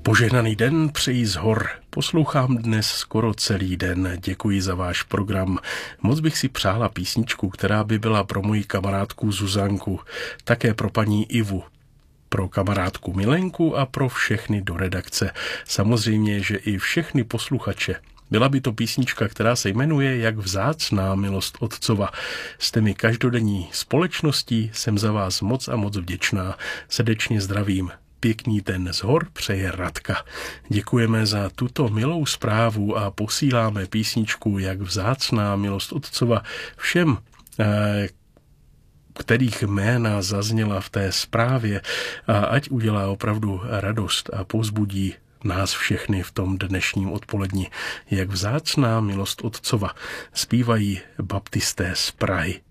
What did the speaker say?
Požehnaný den přeji z hor. Poslouchám dnes skoro celý den. Děkuji za váš program. Moc bych si přála písničku, která by byla pro moji kamarádku Zuzanku, také pro paní Ivu, pro kamarádku Milenku a pro všechny do redakce. Samozřejmě, že i všechny posluchače. Byla by to písnička, která se jmenuje Jak vzácná milost Otcova. Jste mi každodenní společností, jsem za vás moc a moc vděčná. Srdečně zdravím. Pěkný den z hor přeje Radka. Děkujeme za tuto milou zprávu a posíláme písničku Jak vzácná milost Otcova všem, kterých jména zazněla v té zprávě, a ať udělá opravdu radost a povzbudí nás všechny v tom dnešním odpoledni. Jak vzácná milost Otcova zpívají baptisté z Prahy.